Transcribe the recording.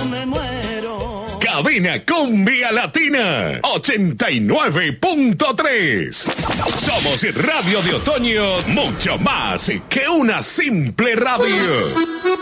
me muero. Cabina Cumbia Latina 89.3. Somos Radio de Otoño, mucho más que una simple radio.